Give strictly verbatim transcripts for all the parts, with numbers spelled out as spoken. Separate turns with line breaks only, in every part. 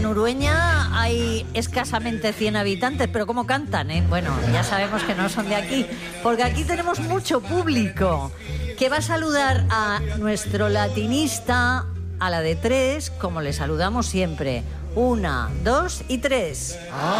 Urueña hay escasamente cien habitantes, pero ¿cómo cantan, eh? Bueno, ya sabemos que no son de aquí, porque aquí tenemos mucho público que va a saludar a nuestro latinista a la de tres, como le saludamos siempre. Una, dos y tres.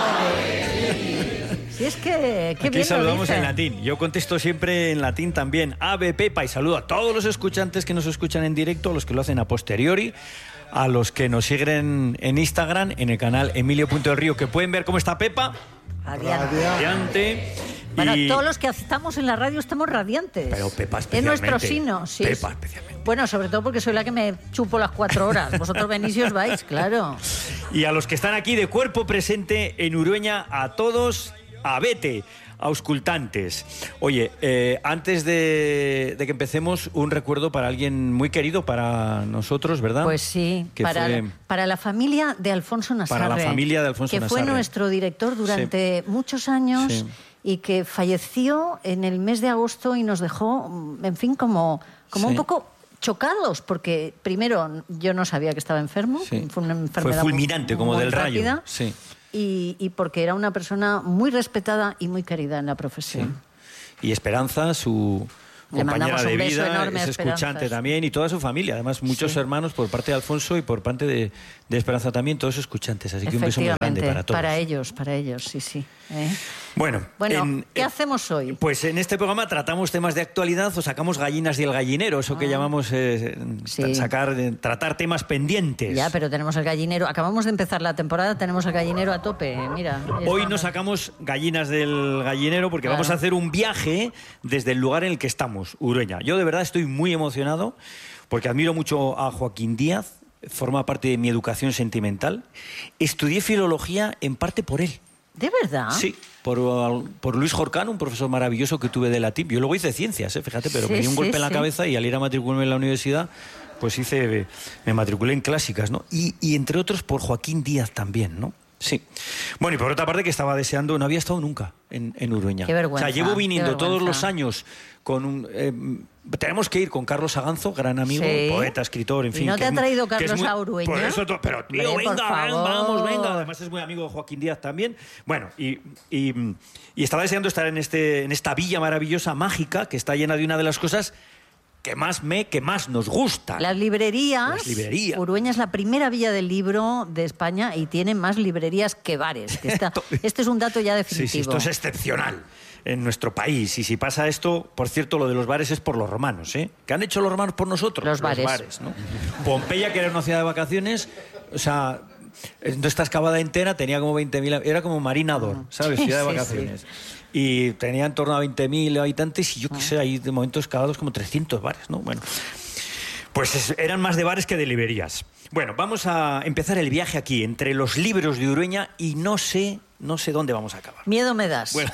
¡Ay! Si es que... Qué
Aquí
bien
saludamos
lo
en latín. Yo contesto siempre en latín también. Ave Pepa, y saludo a todos los escuchantes que nos escuchan en directo, a los que lo hacen a posteriori, a los que nos siguen en Instagram, en el canal Emilio Punto del Río, que pueden ver cómo está Pepa.
Radiante.
Radiante.
Bueno,
y...
todos los que estamos en la radio estamos radiantes.
Pero Pepa especialmente.
Es nuestro sino. Sí,
Pepa
es...
especialmente.
Bueno, sobre todo porque soy la que me chupo las cuatro horas. Vosotros venís y os vais, claro.
Y a los que están aquí de cuerpo presente en Urueña, a todos, a vete, auscultantes. Oye, eh, antes de, de que empecemos, un recuerdo para alguien muy querido para nosotros, ¿verdad?
Pues sí,
que
para,
fue...
para la familia de Alfonso Nassarre.
Para la familia de Alfonso
que
Nassarre.
Que fue nuestro director durante sí. muchos años sí. y que falleció en el mes de agosto y nos dejó, en fin, como, como sí. un poco... chocados, porque primero yo no sabía que estaba enfermo,
sí.
fue una enfermedad
fue fulminante,
muy,
como
muy
del
rápida,
rayo. Sí.
Y, y porque era una persona muy respetada y muy querida en la profesión.
Sí. Y Esperanza, su
Le
compañera de
beso
vida,
enorme
es escuchante también, y toda su familia, además muchos sí. hermanos por parte de Alfonso y por parte de, de Esperanza también, todos escuchantes, así que un beso muy grande para todos.
Para ellos, para ellos, sí, sí. ¿Eh?
Bueno,
bueno
en,
¿qué hacemos hoy?
Pues en este programa tratamos temas de actualidad o sacamos gallinas del gallinero, eso ah, que llamamos eh, sí. sacar, tratar temas pendientes.
Ya, pero tenemos el gallinero, acabamos de empezar la temporada, tenemos el gallinero a tope, mira.
Hoy no sacamos gallinas del gallinero porque claro. vamos a hacer un viaje desde el lugar en el que estamos, Urueña. Yo de verdad estoy muy emocionado porque admiro mucho a Joaquín Díaz, forma parte de mi educación sentimental. Estudié filología en parte por él.
¿De verdad?
Sí, por, por Luis Jorcán, un profesor maravilloso que tuve de latín. Yo luego hice ciencias, ¿eh? Fíjate, pero sí, me dio un golpe sí, en la sí. cabeza y al ir a matricularme en la universidad, pues hice, me matriculé en clásicas, ¿no? Y, y entre otros por Joaquín Díaz también, ¿no? Sí. Bueno, y por otra parte que estaba deseando, no había estado nunca en, en Urueña.
Qué vergüenza.
O sea, llevo viniendo todos los años con un... Eh, tenemos que ir con Carlos Aganzo, gran amigo, sí. poeta, escritor, en fin.
¿Y no te ha traído muy, Carlos
muy,
a Urueña?
Por eso, pero tío,
Hombre,
venga, vamos, venga. Además es muy amigo de Joaquín Díaz también. Bueno, y, y, y estaba deseando estar en, este, en esta villa maravillosa, mágica, que está llena de una de las cosas que más me, que más nos gusta.
Las librerías.
Las librerías.
Urueña es la primera villa del libro de España y tiene más librerías que bares. Que está, este es un dato ya definitivo.
Sí, sí, esto es excepcional en nuestro país. Y si pasa esto, por cierto, lo de los bares es por los romanos, ¿eh? ¿Qué han hecho los romanos por nosotros?
Los bares.
Los bares, ¿no? Pompeya, que era una ciudad de vacaciones, o sea, esta excavada entera tenía como veinte mil, era como Marinador, ¿sabes? Ciudad de vacaciones. Sí, sí. Y tenía en torno a veinte mil habitantes y yo qué sé, ahí de momento excavados como trescientos bares, ¿no? Bueno, pues es, eran más de bares que de librerías. Bueno, vamos a empezar el viaje aquí, entre los libros de Urueña, y no sé, no sé dónde vamos a acabar.
Miedo me das.
Bueno,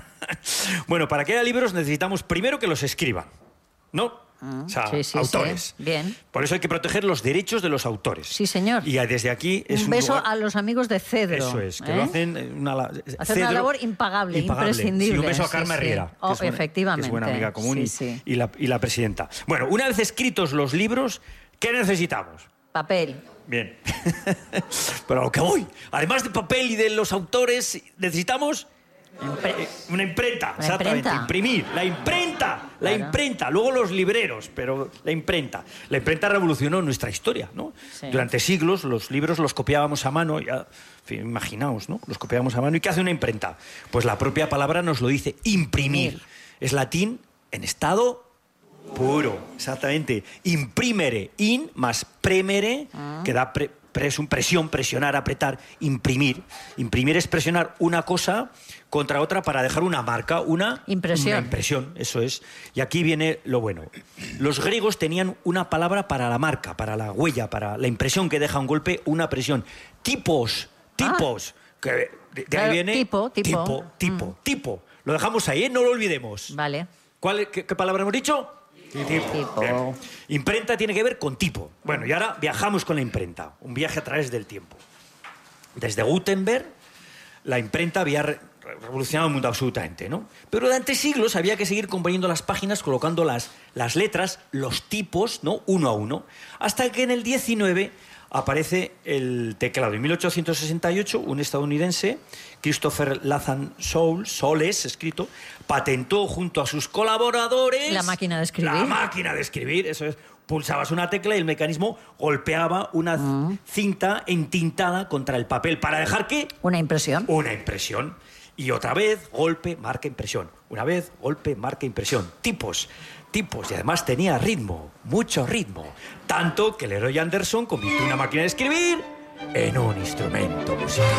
bueno, para que haya libros necesitamos primero que los escriban, ¿no? O sea,
sí, sí,
autores.
Sí. Bien.
Por eso hay que proteger los derechos de los autores.
Sí, señor.
Y desde aquí es un,
un beso
lugar...
a los amigos de Cedro.
Eso es, que
¿eh?
lo hacen una, la...
Hacer
Cedro...
una labor impagable,
impagable.
imprescindible.
Sí, un beso a
sí,
Carmen
sí.
Riera,
Oh,
que es buena,
efectivamente.
que es buena amiga común,
sí,
y,
sí.
Y, la, y la presidenta. Bueno, una vez escritos los libros, ¿qué necesitamos?
Papel.
Bien. Pero a lo que voy, además de papel y de los autores, necesitamos... Impre- una imprenta,
una
exactamente,
imprenta.
imprimir, la imprenta, la
claro.
imprenta, luego los libreros, pero la imprenta. La imprenta revolucionó nuestra historia, ¿no?
Sí.
Durante siglos los libros los copiábamos a mano, ya, en fin, imaginaos, ¿no? Los copiábamos a mano. ¿Y qué hace una imprenta? Pues la propia palabra nos lo dice, imprimir. Mir. Es latín en estado puro, exactamente. Imprimere, in más premere, ah. que da pre, pres, presión, presionar, apretar, imprimir. Imprimir es presionar una cosa contra otra para dejar una marca, una
impresión.
Una impresión, eso es. Y aquí viene lo bueno. Los griegos tenían una palabra para la marca, para la huella, para la impresión que deja un golpe, una presión. Tipos, tipos. Ah. Que de, de
claro,
ahí viene...
Tipo, tipo.
Tipo, tipo,
mm.
tipo. Lo dejamos ahí, ¿eh? No lo olvidemos.
Vale.
¿Cuál, qué, qué palabra hemos dicho?
Tipo. tipo.
Imprenta tiene que ver con tipo. Bueno, y ahora viajamos con la imprenta. Un viaje a través del tiempo. Desde Gutenberg, la imprenta había re revolucionado el mundo absolutamente, ¿no? Pero durante siglos había que seguir componiendo las páginas, colocando las, las letras, los tipos, ¿no? Uno a uno. Hasta que en el diecinueve aparece el teclado. En mil ochocientos sesenta y ocho, un estadounidense, Christopher Lathan Soul, Soles, escrito, patentó junto a sus colaboradores...
La máquina de escribir.
La máquina de escribir, eso es. Pulsabas una tecla y el mecanismo golpeaba una mm. cinta entintada contra el papel. ¿Para dejar qué?
Una impresión.
Una impresión. Y otra vez, golpe, marca, impresión. Una vez, golpe, marca, impresión. Tipos, tipos. Y además tenía ritmo, mucho ritmo. Tanto que Leroy Anderson convirtió una máquina de escribir en un instrumento musical.